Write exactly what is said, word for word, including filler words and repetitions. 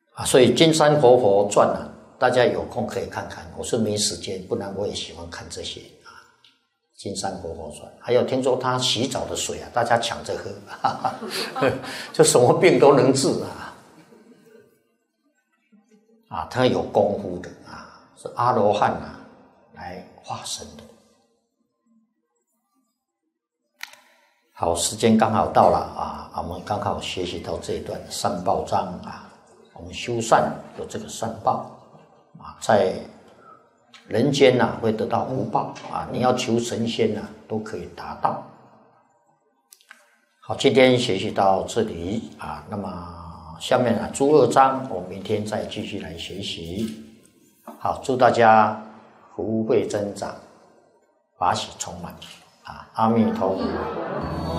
啊，所以《金山活佛传》啊，大家有空可以看看。我是没时间，不然我也喜欢看这些啊，《金山活佛传》。还有听说他洗澡的水啊，大家抢着喝，哈哈，就什么病都能治啊。啊，他有功夫的啊，是阿罗汉啊来化身的。好，时间刚好到了啊，我们刚好学习到这一段善报章啊。我们修善有这个善报啊，在人间呐、啊、会得到福报啊，你要求神仙呐、啊、都可以达到。好，今天学习到这里啊，那么下面啊诸二章我们明天再继续来学习。好，祝大家福慧增长，法喜充满啊，阿弥陀佛。